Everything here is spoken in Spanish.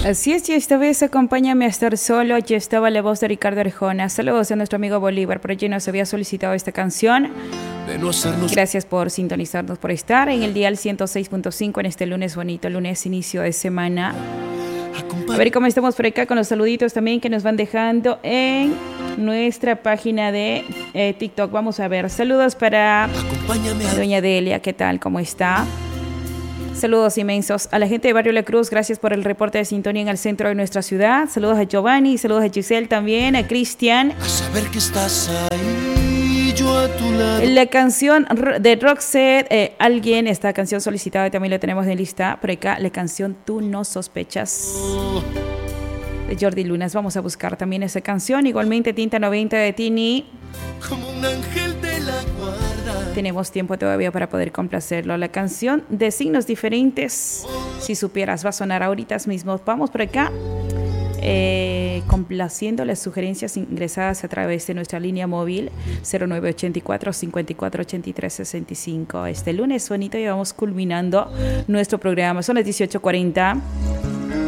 Así es, y esta vez acompáñame a estar solo. Ya estaba la voz de Ricardo Arjona. Saludos a nuestro amigo Bolívar, por allí nos había solicitado esta canción. Gracias por sintonizarnos, por estar en el dial 106.5 en este lunes bonito, lunes inicio de semana. A ver cómo estamos por acá con los saluditos también que nos van dejando en nuestra página de TikTok. Vamos a ver, saludos para doña Delia, ¿qué tal? ¿Cómo está? Saludos inmensos a la gente de Barrio La Cruz, gracias por el reporte de sintonía en el centro de nuestra ciudad. Saludos a Giovanni, saludos a Giselle también, a Cristian. A saber que estás ahí, yo a tu lado. La canción de Roxette, esta canción solicitada también la tenemos en lista por acá, la canción Tú no sospechas, de Jordi Lunas. Vamos a buscar también esa canción. Igualmente Tinta 90 de Tini. Como un ángel de la guarda. Tenemos tiempo todavía para poder complacerlo. La canción de Signos Diferentes, si supieras, va a sonar ahorita mismo. Vamos por acá complaciendo las sugerencias ingresadas a través de nuestra línea móvil 0984 54 83 65. Este lunes bonito y vamos culminando nuestro programa. Son las 18:40.